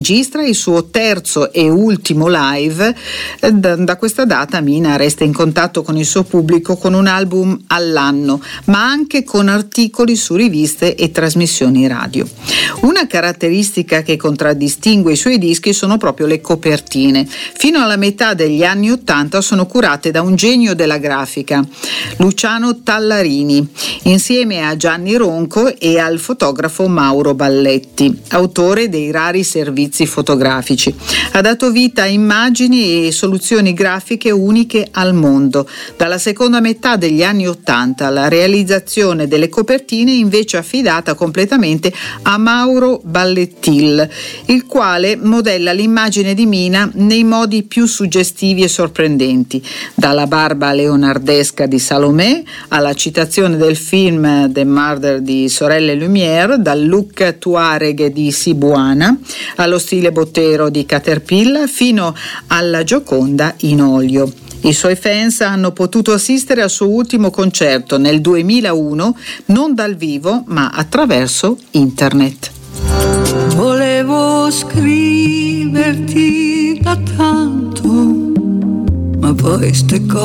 registra il suo terzo e ultimo live. Da questa data Mina resta in contatto con il suo pubblico con un album all'anno, ma anche con articoli su riviste e trasmissioni radio. Una caratteristica che contraddistingue i suoi dischi sono proprio le copertine. Fino alla metà degli anni '80 sono curate da un genio della grafica, Luciano Tallarini, insieme a Gianni Ronco e al fotografo Mauro Balletti, autore dei rari servizi fotografici. Ha dato vita a immagini e soluzioni grafiche uniche al mondo. Dalla seconda metà degli anni '80 la realizzazione delle copertine è invece affidata completamente a Mauro Ballettil, il quale modella l'immagine di Mina nei modi più suggestivi e sorprendenti, dalla barba leonardesca di Salomé alla citazione del film The Murder di Sorelle Lumière, dal look tuareg di Sibuana allo stile bottero di Caterpillar fino alla Gioconda in olio. I suoi fans hanno potuto assistere al suo ultimo concerto nel 2001, non dal vivo ma attraverso internet. Volevo scriverti da tanto, ma poi ste cose